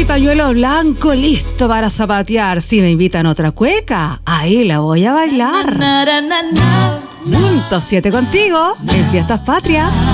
mi pañuelo blanco listo para zapatear. Si me invitan a otra cueca, ahí la voy a bailar. Punto 7 contigo en Fiestas Patrias.